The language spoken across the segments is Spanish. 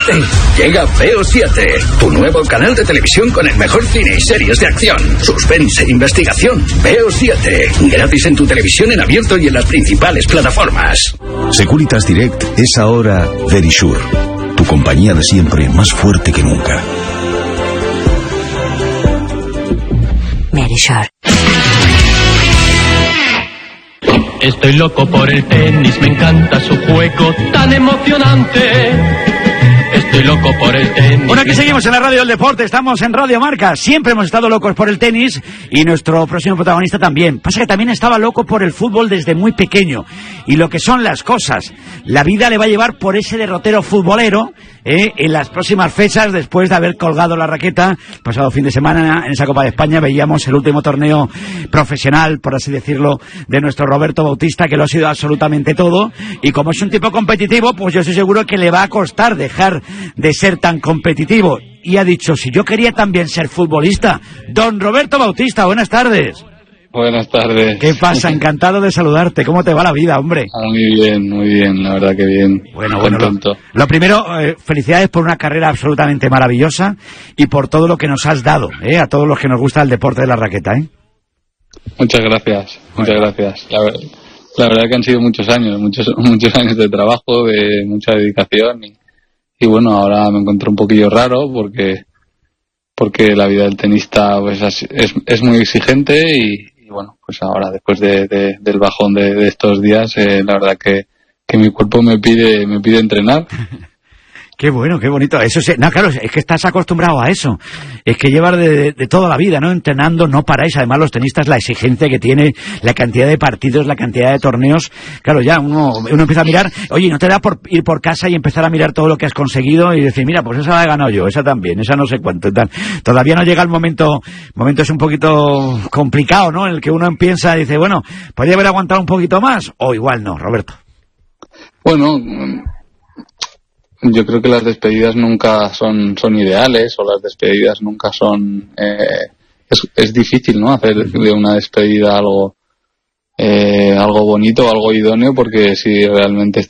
Llega Veo 7, tu nuevo canal de televisión con el mejor cine y series de acción, suspense, investigación. Veo 7, gratis en tu televisión en abierto y en las principales plataformas. Securitas Direct es ahora Verisure, tu compañía de siempre más fuerte que nunca. Verisure. Estoy loco por el tenis, me encanta su juego tan emocionante. Estoy loco por el tenis. Bueno, aquí seguimos en la Radio del Deporte, estamos en Radio Marca. Siempre hemos estado locos por el tenis y nuestro próximo protagonista también. Pasa que también estaba loco por el fútbol desde muy pequeño. Y lo que son las cosas, la vida le va a llevar por ese derrotero futbolero en las próximas fechas, después de haber colgado la raqueta. Pasado fin de semana en esa Copa de España veíamos el último torneo profesional, por así decirlo, de nuestro Roberto Bautista, que lo ha sido absolutamente todo. Y como es un tipo competitivo, pues yo estoy seguro que le va a costar dejar de ser tan competitivo. Y ha dicho, si yo quería también ser futbolista. Don Roberto Bautista, buenas tardes. Buenas tardes. ¿Qué pasa? Encantado de saludarte. ¿Cómo te va la vida, hombre? Muy bien, la verdad que bien. Bueno, lo primero, felicidades por una carrera absolutamente maravillosa y por todo lo que nos has dado, a todos los que nos gusta el deporte de la raqueta, Muchas gracias. La verdad que han sido muchos años años de trabajo, de mucha dedicación y bueno, ahora me encuentro un poquillo raro porque la vida del tenista pues es muy exigente y bueno, pues ahora después del bajón de estos días, la verdad que mi cuerpo me pide entrenar. Qué bueno, qué bonito. Eso no, claro, es que estás acostumbrado a eso. Es que llevar de toda la vida, ¿no? Entrenando, no paráis. Además, los tenistas, la exigencia que tiene, la cantidad de partidos, la cantidad de torneos. Claro, ya uno empieza a mirar. Oye, ¿no te da por ir por casa y empezar a mirar todo lo que has conseguido y decir, mira, pues esa la he ganado yo, esa también, esa no sé cuánto y tal? Todavía no llega el momento es un poquito complicado, ¿no? En el que uno piensa y dice, bueno, ¿podría haber aguantado un poquito más? O igual no, Roberto. Bueno, yo creo que las despedidas nunca son ideales, o las despedidas nunca son... es difícil, ¿no? Hacer de una despedida algo bonito, algo idóneo, porque si realmente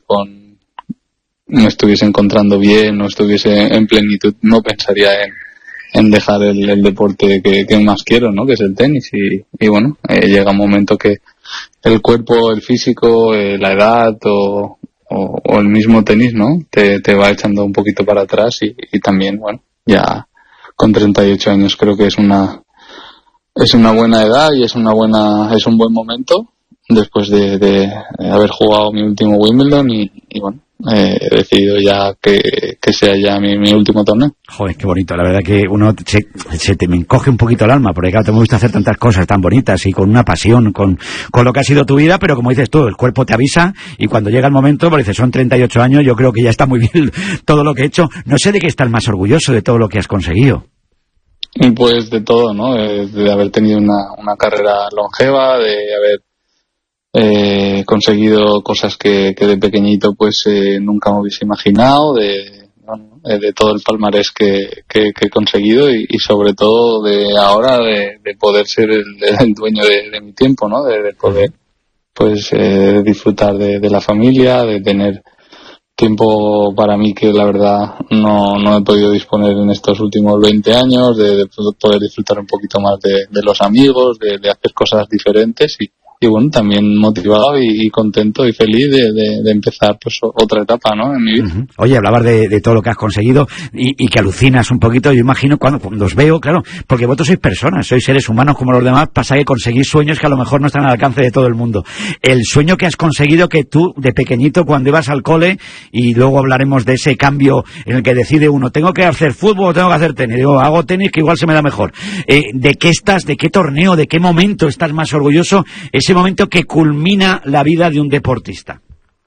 me estuviese encontrando bien, no estuviese en plenitud, no pensaría en dejar el deporte que más quiero, ¿no? Que es el tenis. Y bueno, llega un momento que el cuerpo, el físico, la edad o el mismo tenis, ¿no? Te va echando un poquito para atrás y también, bueno, ya con 38 años creo que es una buena edad y es un buen momento después de haber jugado mi último Wimbledon y bueno, he decidido ya que sea ya mi último torneo. Joder, qué bonito, la verdad que uno se te me encoge un poquito el alma, porque claro, te gusta hacer tantas cosas tan bonitas y con una pasión, con lo que ha sido tu vida, pero como dices tú, el cuerpo te avisa y cuando llega el momento, pues dices, son 38 años, yo creo que ya está muy bien todo lo que he hecho. No sé de qué estás más orgulloso de todo lo que has conseguido. Pues de todo, ¿no? De haber tenido una carrera longeva, de haber conseguido cosas que de pequeñito pues nunca me hubiese imaginado, de todo el palmarés que he conseguido y sobre todo de ahora de poder ser el dueño de mi tiempo, ¿no? De poder pues disfrutar de la familia, de tener tiempo para mí que la verdad no he podido disponer en estos últimos 20 años, de poder disfrutar un poquito más de los amigos, de hacer cosas diferentes y bueno, también motivado y contento y feliz de empezar pues otra etapa, ¿no? En mi vida. Uh-huh. Oye, hablabas de todo lo que has conseguido y que alucinas un poquito. Yo imagino cuando os veo, claro, porque vosotros sois personas, sois seres humanos como los demás, pasa que conseguís sueños que a lo mejor no están al alcance de todo el mundo. El sueño que has conseguido que tú, de pequeñito, cuando ibas al cole, y luego hablaremos de ese cambio en el que decide uno, ¿tengo que hacer fútbol o tengo que hacer tenis? Digo, hago tenis que igual se me da mejor. ¿De qué torneo, de qué momento estás más orgulloso? Ese momento que culmina la vida de un deportista.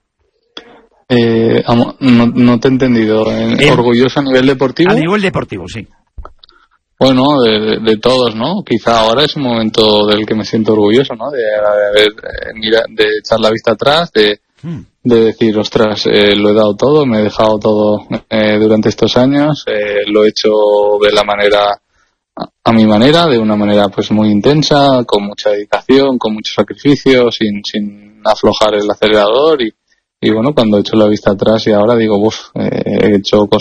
No te he entendido. ¿Orgulloso a nivel deportivo? A nivel deportivo, sí. Bueno, de todos, ¿no? Quizá ahora es un momento del que me siento orgulloso, ¿no? De echar la vista atrás, de decir, ostras, lo he dado todo, me he dejado todo durante estos años, lo he hecho de la manera a mi manera, de una manera pues muy intensa, con mucha dedicación, con mucho sacrificio, sin aflojar el acelerador y bueno, cuando he hecho la vista atrás y ahora digo, he hecho cosas